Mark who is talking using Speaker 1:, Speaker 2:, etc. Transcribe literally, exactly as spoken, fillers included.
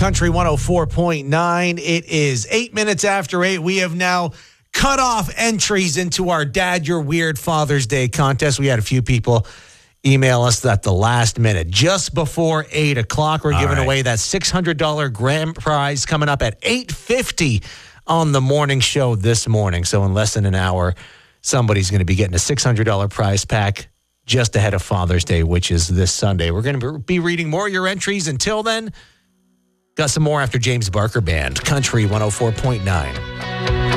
Speaker 1: Country one oh four point nine. It is eight minutes after eight. We have now cut off entries into our Dad, You're Weird Father's Day contest. We had a few people email us at the last minute. Just before eight o'clock, we're
Speaker 2: All
Speaker 1: giving
Speaker 2: right.
Speaker 1: away that six hundred dollars grand prize coming up at eight fifty on the morning show this morning. So in less than an hour, somebody's going to be getting a six hundred dollars prize pack just ahead of Father's Day, which is this Sunday. We're going to be reading more of your entries. Until then, got some more after James Barker Band, Country one oh four point nine.